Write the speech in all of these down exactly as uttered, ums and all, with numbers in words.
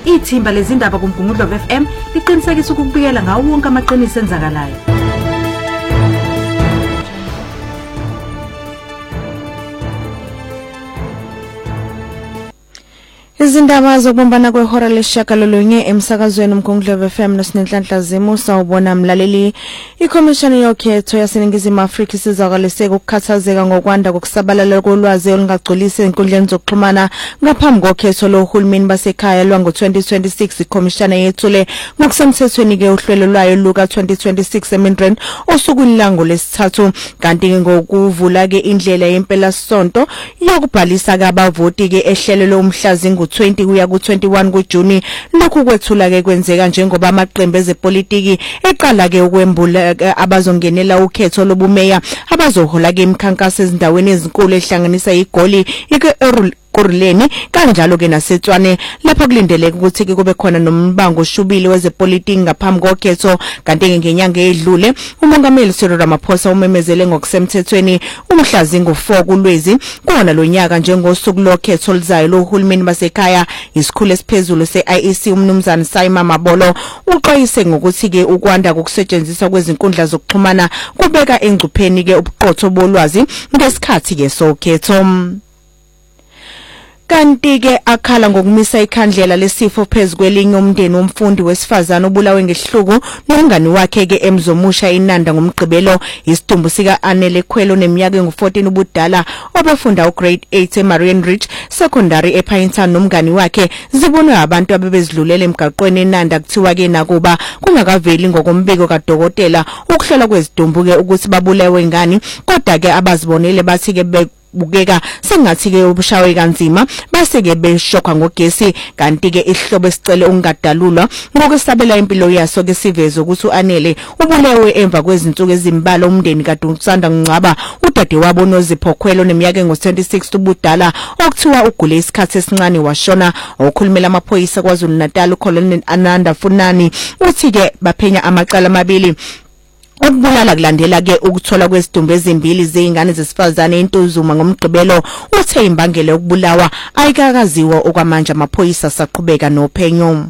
Ithimba lezindaba kuMgungundlovu F M liqinisekisa ukubikela ngawo wonke amaqiniso enzakalayo. Izindaba zokubumbana kwehora leshakalolunye emsakazweni uMgungundlovu F M noSinenhlanhla Zimu sawubona mlaleli. Ikhomishana yokhetho yaseNingizimu Afrika isizakaleseka ukukhathazeka ngokwanda kokusabalala kolwazi olungagculisi enkundleni zokuxhumana ngaphambi kokhetho lohulumeni basekhaya lwango twenty twenty-six. Ikhomishana yethule ngokusemthethweni ke uhlelo lwayo luka twenty twenty-six eMidrand osukwini lango lesithathu, kanti ngokuvula ke indlela yempela sonto yokubhalisa ke abavoti ke ehlelo lomhlazingo twenty kuya ku twenty-one kuJuni. Lokhu kwethula ke kwenzeka njengoba amaqembu ezepolitiki eqala ke ukwembula abazongenela ukhetho lobumeya abazohola ke imikhankaso ezindaweni ezinkulu ehlanganisa igoli ike Kurleni kanjalo ke naseTswane lapha kulindeleke ukuthi ke kube khona nombango oshubile wezepolitiki ngaphambi kokhetho. Kanti ngenyanga edlule umongameli Cyril Ramaphosa umemezele ngokusemthethweni umhlazingo four kuLwezi kona lonyaka njengosuku lokhetho oluzayo lohulumeni basekhaya. Isikhulu esiphezulu se-I E C umnumzana Saima Mabolo uxwayise ngokuthi ke ukwanda kokusetshenziswa kwezinkundla zokuxhumana kubeka engcupheni ke ubuqotho bolwazi ngesikhathi ke sokhetho. Kanti ke akhala ngokumisa ikhandlela lesifo phezukwelinye umndeni womfundi wesifazana obulawe ngehluku nomngani wakhe ke emzomusha inanda ngomgqibelo. Isidumbu sika Anele Khwelo neminyaka engu-fourteen ubudala obefunda ugrade eight eMarian Ridge Secondary ePinetown nomngani wakhe zibonwe abantu abebezidlulela emgaqweni enanda. Kuthiwa ke nakuba kungakaveli ngokombiko kadokotela ukuhlola kwezidumbu ke ukuthi babulawe ngani, kodwa ke abazibonele bathi ke bukeka sengathi ke ubushawe kanzima base ke beshokha ngogesi. Kanti ke ihlobo esicele ungadalulwa ngokusabela impilo yaso ke siveze ukuthi uAnele ubulewe emva kwezinsuku ezimbala umndeni kade usanda ngcaba udade wabo noZipho Khwelo neminyaka engu-twenty-six ubudala okuthiwa ugule isikhathi esincane washona. Okhulumela amaphoyisa kwaZulu Natal uColonel Ananda Funani uthi ke baphenya amaqala amabili ukubulala kulandela ke ukuthola kwezidumbu ezimbili zeingane zesifazane eNtuzuma ngomgqibelo. Uthe imbangela yokubulawa ayikakaziwa okwamanje amaphoyisa saqhubeka nophenyo.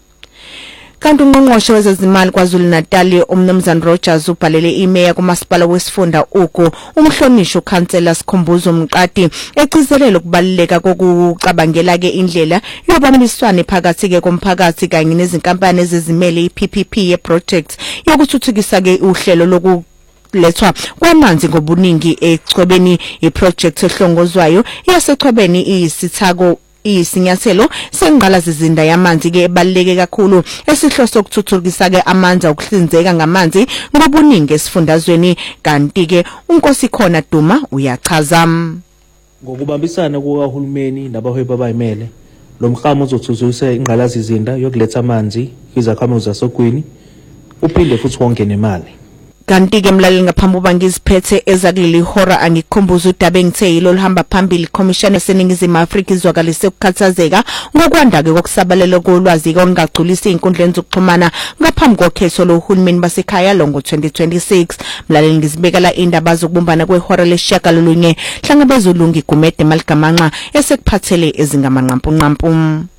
Kanti ungqongqoshe wezezimali kwaZulu Natal umnumzana Rogers ubhalele imeya kumasipala wesifunda ugu umhlonisho ukhansela Sikhumbuzo Mqadi egcizelela ukubaluleka kokucabangela ke indlela yobambiswano phakathi ke komphakathi kanye nezinkampani ezizimele iPP P yeproject yokuthuthukisa ke uhlelo loku lethwa kwamanzi ngobuningi echwebeni. Iproject ehlongozwayo yasechwebeni iyisithako isinyathelo sengqala zizinda yamanzi ke ebaluleke kakhulu esihloso ukuthuthukisa ke amanzi okuhlinzeka ngamanzi ngobuningi esifundazweni. Kanti ke uNkosi khona Duma uyachaza ngokubambisana kuhulumeni nabahwebi abayimele lo mkhamo uzothuthukisa ingqala zizinda yokuletha amanzi kwizakhamuzi zasogwini uphinde futhi wonke nemali. Kanti ke mlaleli ngaphambi uba ngiziphethe ezakuleli hora angikhumbuza udaba engithe yilo luhamba phambili. Ikhomishana yaseNingizimu Afrika izwakalise ukukhathazeka ngokwanda ke kokusabalela kolwazi olungagculisi inkundleni zokuxhumana ngaphambi kokhetho lohulumeni basekhaya longo twenty twenty-six. Mlaleli ngizibekela indaba zokubumbana kwehora leshakalolunye hlangabezolungi Gumede Maligamanxa esekuphathele ezingamanqampu nqampu.